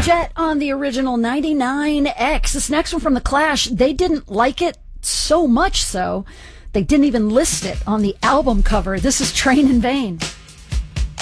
Jet on the original 99X. This next one from The Clash, they didn't like it so much so, they didn't even list it on the album cover. This is Train in Vain.